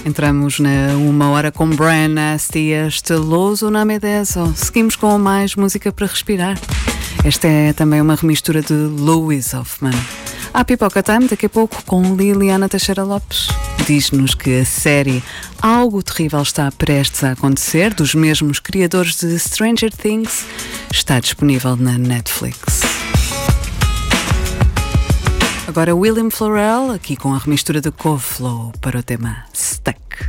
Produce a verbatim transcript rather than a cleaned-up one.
Entramos na uma hora com Brian Nasty, Esteloso na Medeso. Seguimos com mais música para respirar. Esta é também uma remistura de Louis Hoffman. Há Pipoca Time daqui a pouco com Liliana Teixeira Lopes. Diz-nos que a série Algo Terrível está prestes a acontecer, dos mesmos criadores de Stranger Things, está disponível na Netflix. Agora William Florell, aqui com a remistura de Cove Flow para o tema Stuck.